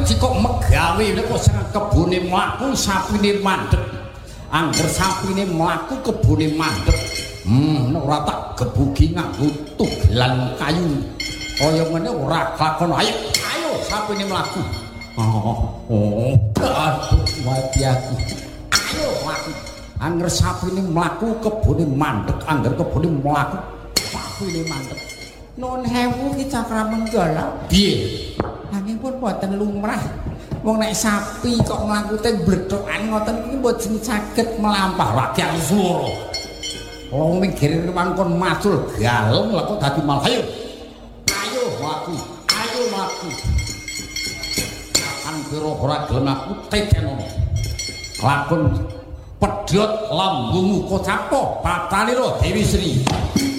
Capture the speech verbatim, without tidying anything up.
kok megawe kok seneng kebune mlaku sapine mandeg. Angger sapine mlaku kebune mandeg. Hmm, ora tak gebuki nganggo tugelan kayu. Kaya ngene ora kelakon. Ayo, ayo sapine mlaku. Oh, oh, aduh, mati aku. Ayo mlaku. Angger sapine mlaku kebune mandeg, angger kebune mlaku sapine mandeg. Nuwun sewu ki Cakramanggala. Piye? Nanging pun boten lumrah. Wong nek sapi kok mlakute blethokan ngoten iki mboten saged melampah rakyat swara. Wong minggir mangkon macul galem lha kok dadi malah ayo. Ayo mlaku, ayo mlaku. Kan pira ora gelem aku tekenono. Lakon pedhot lambungmu kocapa patalira Dewi Sri.